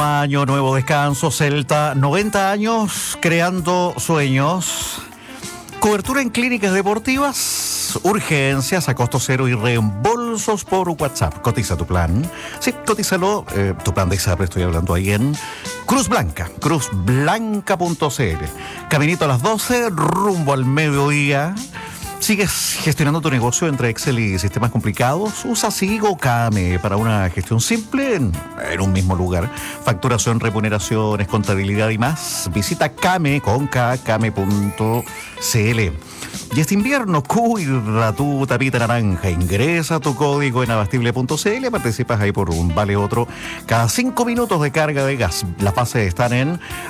Nuevo año, nuevo descanso, Celta, 90 años creando sueños. Cobertura en clínicas deportivas, urgencias a costo cero y reembolsos por WhatsApp. Cotiza tu plan. Sí, cotízalo. Tu plan de ISAPRE, estoy hablando ahí en Cruz Blanca, cruzblanca.cl. Caminito a las 12, rumbo al mediodía. ¿Sigues gestionando tu negocio entre Excel y sistemas complicados? Usa Sigo Kame para una gestión simple en un mismo lugar. Facturación, remuneraciones, contabilidad y más. Visita Kame con kame.cl. Y este invierno, cuida tu tapita naranja. Ingresa tu código en abastible.cl. Participas ahí por un vale otro cada 5 minutos de carga de gas. Las bases están en